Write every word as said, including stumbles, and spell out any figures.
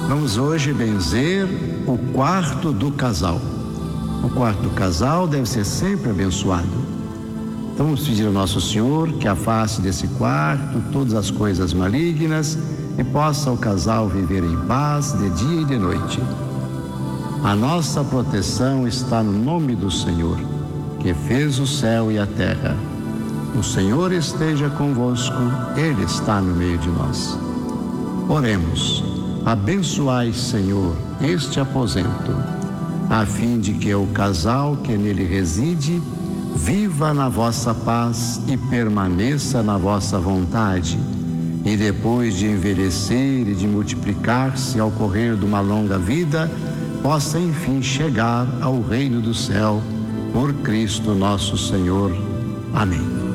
Vamos hoje benzer o quarto do casal. O quarto do casal deve ser sempre abençoado. Então vamos pedir ao nosso Senhor que afaste desse quarto todas as coisas malignas e possa o casal viver em paz de dia e de noite. A nossa proteção está no nome do Senhor, que fez o céu e a terra. O Senhor esteja convosco, Ele está no meio de nós. Oremos. Abençoai, Senhor, este aposento, a fim de que o casal que nele reside viva na vossa paz e permaneça na vossa vontade, e depois de envelhecer e de multiplicar-se ao correr de uma longa vida, possa enfim chegar ao reino do céu, por Cristo nosso Senhor. Amém.